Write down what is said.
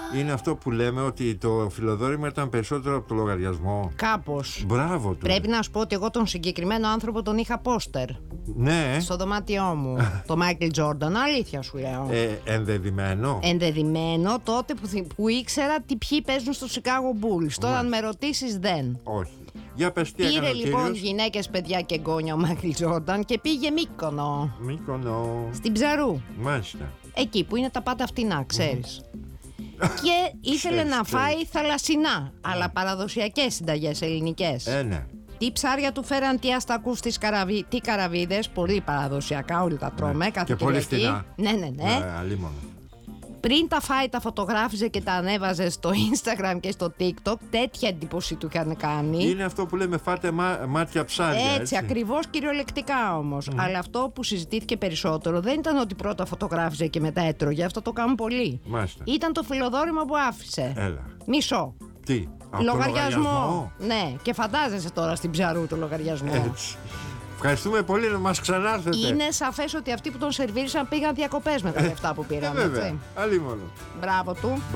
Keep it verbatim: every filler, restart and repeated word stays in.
Είναι αυτό που λέμε ότι το φιλοδόρημα ήταν περισσότερο από το λογαριασμό. Κάπως. Μπράβο του. Πρέπει να σου πω ότι εγώ τον συγκεκριμένο άνθρωπο τον είχα πόστερ. Ναι. Στο δωμάτιό μου. Το Μάικλ Τζόρνταν, αλήθεια σου λέω. Ε, ενδεδειμένο. Ενδεδειμένο τότε που, θυ- που ήξερα τι ποιοι παίζουν στο Chicago Bulls. Τώρα, αν με ρωτήσεις, δεν. Όχι. Για πες τι έκανε Πήρε ο λοιπόν κύριος. γυναίκες, παιδιά και γκόνια ο Μάικλ Τζόρνταν και πήγε Μύκονο. Μύκονο. Στην Ψαρού. Μάλιστα. Εκεί που είναι τα πάντα φτηνά, ξέρεις. Και ήθελε Ξέρεις, να ξέρεις. φάει θαλασσινά, αλλά παραδοσιακές συνταγές ελληνικές. Ε, ναι. Τι ψάρια του φέραν, τι αστακούς, τι, καραβι... τι καραβίδες, πολύ παραδοσιακά, όλοι τα τρώμε, Ναι. κάθε Και πολύ Κυριακή. φτηνά. Ναι, ναι, ναι. Ε, αλίμονο. Πριν τα φάει, τα φωτογράφιζε και τα ανέβαζε στο Instagram και στο TikTok. Τέτοια εντύπωση του είχαν κάνει. Είναι αυτό που λέμε φάτε μά, μάτια ψάρια. Έτσι, Έτσι, ακριβώς κυριολεκτικά όμως. Αλλά αυτό που συζητήθηκε περισσότερο δεν ήταν ότι πρώτα φωτογράφιζε και μετά έτρωγε. Αυτό το κάνουν πολλοί. Μάλιστα. Ήταν το φιλοδόρημα που άφησε. Έλα. Μισό. Τι, από το Λογαριασμό. λογαριασμό. Ναι, και φαντάζεσαι τώρα στην Ψαρού το λογαριασμό. Έτσι. Ευχαριστούμε πολύ, να μας ξανάρθετε. Είναι σαφές ότι αυτοί που τον σερβίρισαν πήγαν διακοπές με τα λεφτά που Ε, πήραν. βέβαια. έτσι. Αλίμονο. Μπράβο του.